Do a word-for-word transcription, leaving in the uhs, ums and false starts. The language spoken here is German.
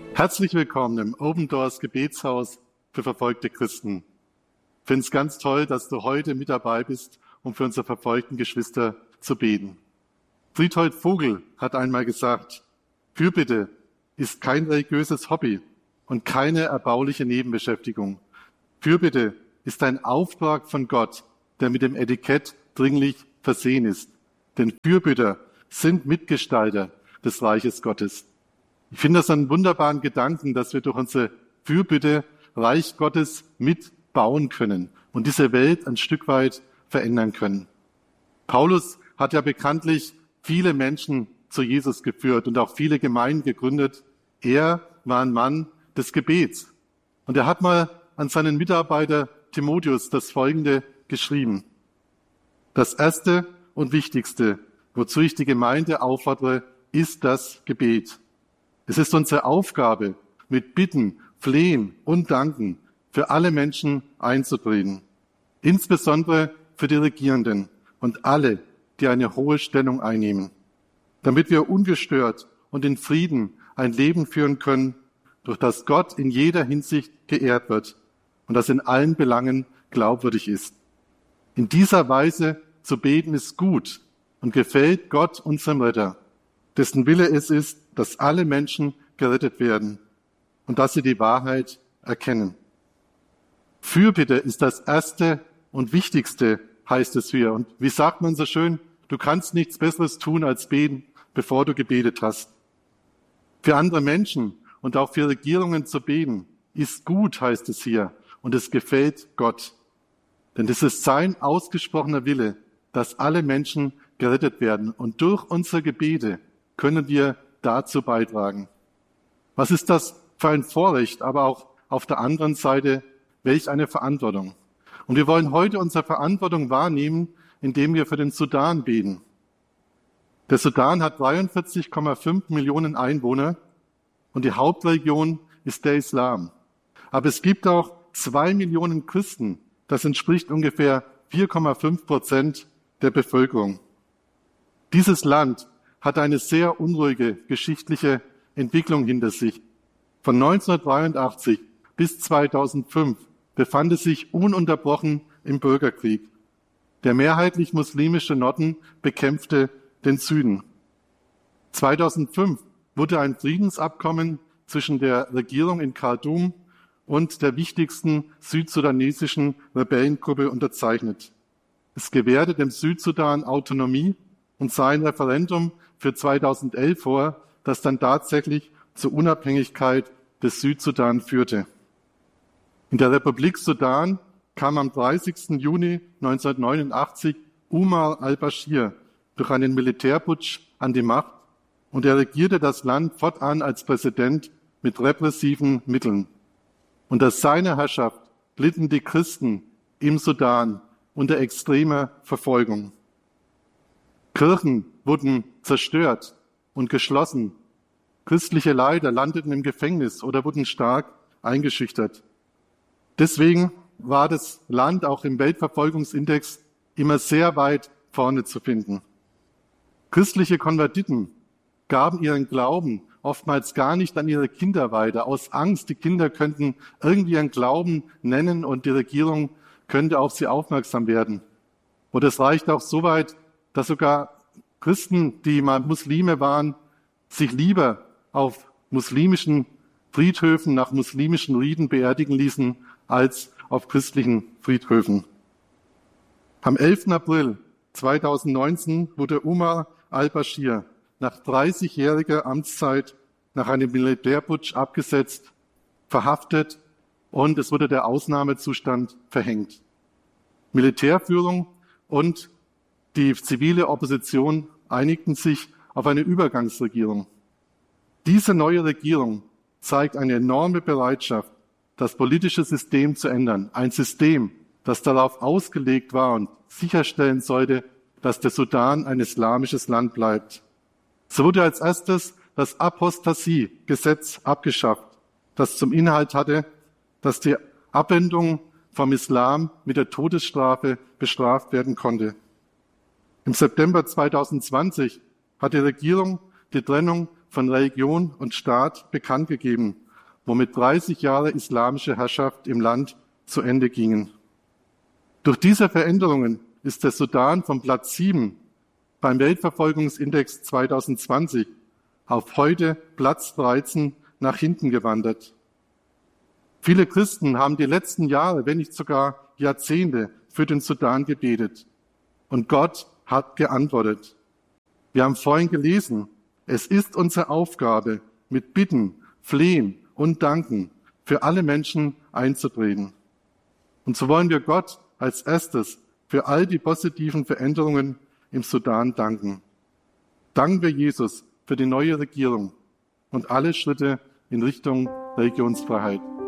Herzlich willkommen im Open Doors Gebetshaus für verfolgte Christen. Ich finde es ganz toll, dass du heute mit dabei bist, um für unsere verfolgten Geschwister zu beten. Friedhold Vogel hat einmal gesagt, Fürbitte ist kein religiöses Hobby und keine erbauliche Nebenbeschäftigung. Fürbitte ist ein Auftrag von Gott, der mit dem Etikett dringlich versehen ist. Denn Fürbitter sind Mitgestalter des Reiches Gottes. Ich finde das einen wunderbaren Gedanken, dass wir durch unsere Fürbitte Reich Gottes mitbauen können und diese Welt ein Stück weit verändern können. Paulus hat ja bekanntlich viele Menschen zu Jesus geführt und auch viele Gemeinden gegründet. Er war ein Mann des Gebets. Und er hat mal an seinen Mitarbeiter Timotheus das Folgende geschrieben. Das Erste und Wichtigste, wozu ich die Gemeinde auffordere, ist das Gebet. Es ist unsere Aufgabe, mit Bitten, Flehen und Danken für alle Menschen einzutreten, insbesondere für die Regierenden und alle, die eine hohe Stellung einnehmen, damit wir ungestört und in Frieden ein Leben führen können, durch das Gott in jeder Hinsicht geehrt wird und das in allen Belangen glaubwürdig ist. In dieser Weise zu beten ist gut und gefällt Gott, unserem Retter, dessen Wille es ist, dass alle Menschen gerettet werden und dass sie die Wahrheit erkennen. Fürbitte ist das Erste und Wichtigste, heißt es hier. Und wie sagt man so schön, du kannst nichts Besseres tun als beten, bevor du gebetet hast. Für andere Menschen und auch für Regierungen zu beten, ist gut, heißt es hier, und es gefällt Gott. Denn es ist sein ausgesprochener Wille, dass alle Menschen gerettet werden. Und durch unsere Gebete können wir dazu beitragen. Was ist das für ein Vorrecht, aber auch auf der anderen Seite, welch eine Verantwortung. Und wir wollen heute unsere Verantwortung wahrnehmen, indem wir für den Sudan beten. Der Sudan hat dreiundvierzig Komma fünf Millionen Einwohner und die Hauptreligion ist der Islam. Aber es gibt auch zwei Millionen Christen, das entspricht ungefähr vier Komma fünf Prozent der Bevölkerung. Dieses Land hat eine sehr unruhige geschichtliche Entwicklung hinter sich. Von neunzehnhundertdreiundachtzig bis zweitausendfünf befand es sich ununterbrochen im Bürgerkrieg. Der mehrheitlich muslimische Norden bekämpfte den Süden. zweitausendfünf wurde ein Friedensabkommen zwischen der Regierung in Khartoum und der wichtigsten südsudanesischen Rebellengruppe unterzeichnet. Es gewährte dem Südsudan Autonomie und sah ein Referendum für zweitausendelf vor, das dann tatsächlich zur Unabhängigkeit des Südsudan führte. In der Republik Sudan kam am dreißigsten Juni neunzehnhundertneunundachtzig Umar al-Bashir durch einen Militärputsch an die Macht und er regierte das Land fortan als Präsident mit repressiven Mitteln. Unter seiner Herrschaft litten die Christen im Sudan unter extremer Verfolgung. Kirchen wurden zerstört und geschlossen. Christliche Leiter landeten im Gefängnis oder wurden stark eingeschüchtert. Deswegen war das Land auch im Weltverfolgungsindex immer sehr weit vorne zu finden. Christliche Konvertiten gaben ihren Glauben oftmals gar nicht an ihre Kinder weiter, aus Angst, die Kinder könnten irgendwie ihren Glauben nennen und die Regierung könnte auf sie aufmerksam werden. Und es reicht auch so weit, dass sogar Christen, die mal Muslime waren, sich lieber auf muslimischen Friedhöfen nach muslimischen Riten beerdigen ließen, als auf christlichen Friedhöfen. Am elften April zweitausendneunzehn wurde Umar al-Bashir nach dreißigjähriger Amtszeit nach einem Militärputsch abgesetzt, verhaftet und es wurde der Ausnahmezustand verhängt. Militärführung und die zivile Opposition einigten sich auf eine Übergangsregierung. Diese neue Regierung zeigt eine enorme Bereitschaft, das politische System zu ändern. Ein System, das darauf ausgelegt war und sicherstellen sollte, dass der Sudan ein islamisches Land bleibt. So wurde als erstes das Apostasie-Gesetz abgeschafft, das zum Inhalt hatte, dass die Abwendung vom Islam mit der Todesstrafe bestraft werden konnte. Im September zweitausendzwanzig hat die Regierung die Trennung von Religion und Staat bekannt gegeben womit dreißig Jahre islamische Herrschaft im Land zu Ende gingen. Durch diese Veränderungen ist der Sudan vom Platz sieben beim Weltverfolgungsindex zwanzig zwanzig auf heute Platz dreizehn nach hinten gewandert. Viele Christen haben die letzten Jahre, wenn nicht sogar Jahrzehnte, für den Sudan gebetet. Und Gott hat geantwortet. Wir haben vorhin gelesen, es ist unsere Aufgabe, mit Bitten, Flehen und Danken für alle Menschen einzutreten. Und so wollen wir Gott als erstes für all die positiven Veränderungen im Sudan danken. Danken wir Jesus für die neue Regierung und alle Schritte in Richtung Religionsfreiheit.